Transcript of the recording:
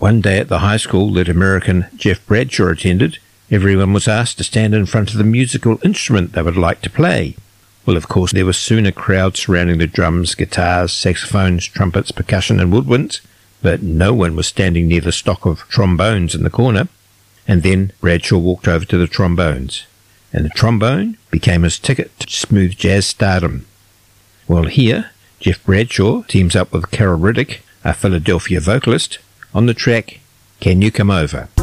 one day at the high school that American Jeff Bradshaw attended, everyone was asked to stand in front of the musical instrument they would like to play. Well, of course, there was soon a crowd surrounding the drums, guitars, saxophones, trumpets, percussion and woodwinds, but no one was standing near the stock of trombones in the corner. And then Bradshaw walked over to the trombones, and the trombone became his ticket to smooth jazz stardom. Well, here, Jeff Bradshaw teams up with Carol Riddick, a Philadelphia vocalist, on the track Can You Come Over?